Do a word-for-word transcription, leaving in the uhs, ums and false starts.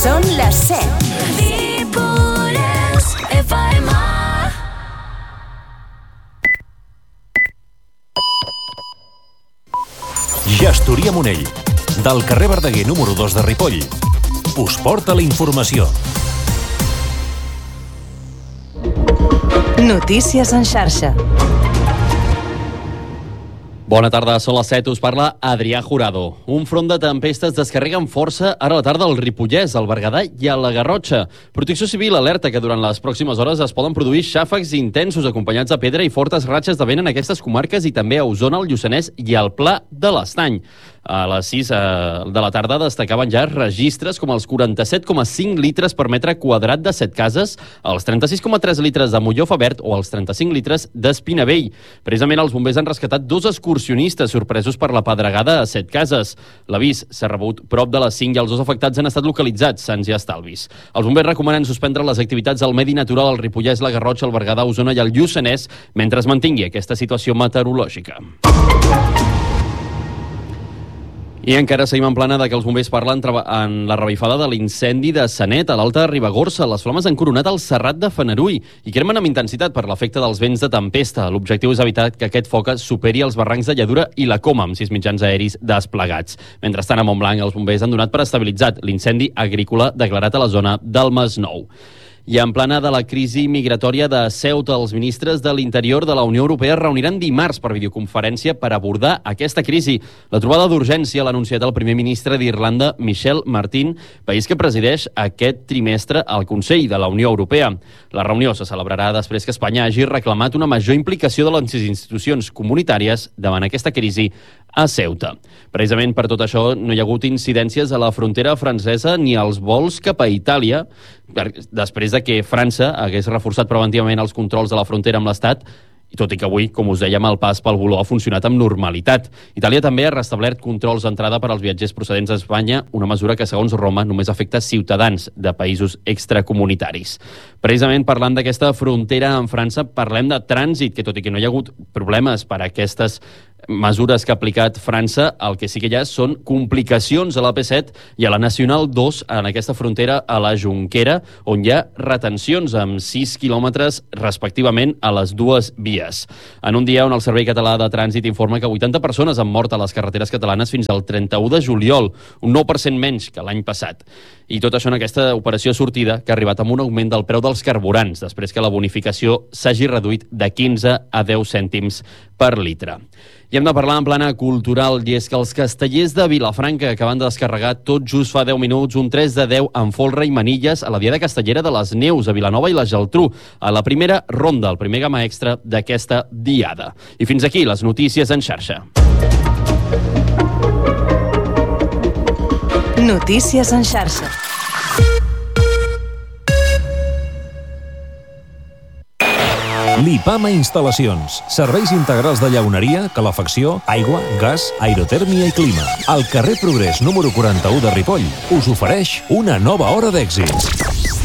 Són les set. Ripollès F M. Gestoria Monell, del carrer Verdaguer número dos de Ripoll, us porta la informació. Notícies en xarxa. Bona tarda, són les set, us parla Adrià Jurado. Un front de tempestes descarrega amb força ara a la tarda al Ripollès, al Berguedà i a la Garrotxa. Protecció Civil alerta que durant les pròximes hores es poden produir xàfecs intensos acompanyats de pedra i fortes ratxes de vent en aquestes comarques i també a Osona, el Lluçanès i al Pla de l'Estany. A les sis de la tarda destacaven ja registres com els quaranta-set coma cinc litres per metre quadrat de Setcases, els trenta-sis coma tres litres de Mollofa Verd o els trenta-cinc litres d'Espinavell. Precisament els bombers han rescatat dos excursionistes sorpresos per la pedregada a Setcases. L'avís s'ha rebut prop de les cinc i els dos afectats han estat localitzats, sans i estalvis. Els bombers recomanen suspendre les activitats al medi natural al Ripollès, la Garrotxa, el Berguedà, Osona i el Lluçanès mentre es mantingui aquesta situació meteorològica. I encara seguim en plana de que els bombers parlen en la revifada de l'incendi de Sanet, a l'Alta Ribagorça. Les flames han coronat el Serrat de Fenarui i cremen amb intensitat per l'efecte dels vents de tempesta. L'objectiu és evitar que aquest foc superi els barrancs de Lladura i la Coma, amb sis mitjans aeris desplegats. Mentrestant, a Montblanc, els bombers han donat per estabilitzat l'incendi agrícola declarat a la zona del Masnou. I en plana de la crisi migratòria de Ceuta, els ministres de l'Interior de la Unió Europea es reuniran dimarts per videoconferència per abordar aquesta crisi. La trobada d'urgència l'ha anunciat el primer ministre d'Irlanda, Michel Martin, país que presideix aquest trimestre al Consell de la Unió Europea. La reunió se celebrarà després que Espanya hagi reclamat una major implicació de les institucions comunitàries davant aquesta crisi a Ceuta. Precisament per tot això no hi ha hagut incidències a la frontera francesa ni als vols cap a Itàlia, després de que França hagués reforçat preventivament els controls de la frontera amb l'Estat, i tot i que avui, com us dèiem, el pas pel voló ha funcionat amb normalitat. Itàlia també ha restablert controls d'entrada per als viatgers procedents d'Espanya, una mesura que, segons Roma, només afecta ciutadans de països extracomunitaris. Precisament parlant d'aquesta frontera amb França, parlem de trànsit, que tot i que no hi ha hagut problemes per a aquestes mesures que ha aplicat França, el que sí que hi ha són complicacions a l'A P set i a la Nacional dos en aquesta frontera a la Jonquera, on hi ha retencions amb sis quilòmetres respectivament a les dues vies. En un dia on el Servei Català de Trànsit informa que vuitanta persones han mort a les carreteres catalanes fins al trenta-u de juliol, un nou per cent menys que l'any passat. I tot això en aquesta operació sortida que ha arribat amb un augment del preu dels carburants, després que la bonificació s'hagi reduït de quinze a deu cèntims per litre. I hem de parlar en plana cultural, i és que els castellers de Vilafranca acaben de descarregar tot just fa deu minuts un tres de deu amb folre i manilles a la Diada Castellera de les Neus a Vilanova i la Geltrú, a la primera ronda, el primer gamma extra d'aquesta diada. I fins aquí les notícies en xarxa. Notícies en xarxa. Lipama Instal·lacions. Serveis integrals de llauneria, calefacció, aigua, gas, aerotèrmia i clima. Al carrer Progrés número quaranta-u de Ripoll us ofereix una nova hora d'èxits.